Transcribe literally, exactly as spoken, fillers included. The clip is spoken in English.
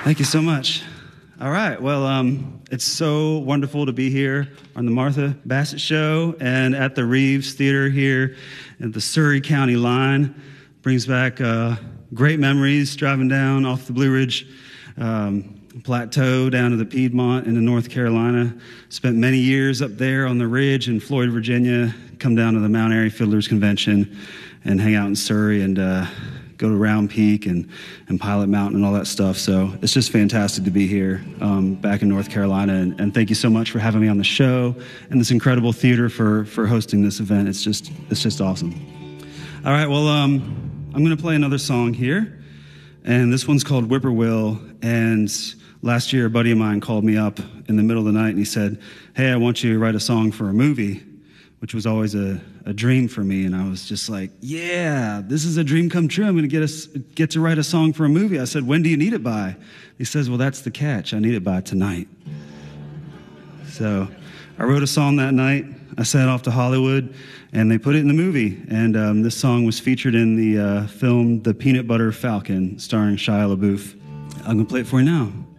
Thank you so much. All right, well, um, it's so wonderful to be here on the Martha Bassett Show and at the Reeves Theater here at the Surrey County line. Brings back uh, great memories driving down off the Blue Ridge um, Plateau down to the Piedmont into North Carolina. Spent many years up there on the ridge in Floyd, Virginia. Come down to the Mount Airy Fiddlers Convention and hang out in Surrey and uh, go to Round Peak and, and Pilot Mountain and all that stuff. So it's just fantastic to be here um, back in North Carolina. And, and thank you so much for having me on the show and this incredible theater for, for hosting this event. It's just, it's just awesome. All right, well, um, I'm going to play another song here. And this one's called Whippoorwill. And last year, a buddy of mine called me up in the middle of the night and he said, hey, I want you to write a song for a movie, which was always a, a dream for me. And I was just like, yeah, this is a dream come true. I'm going to get us get to write a song for a movie. I said, when do you need it by? He says, well, that's the catch. I need it by tonight. So I wrote a song that night. I set off to Hollywood, and they put it in the movie. And um, this song was featured in the uh, film The Peanut Butter Falcon, starring Shia LaBeouf. I'm going to play it for you now.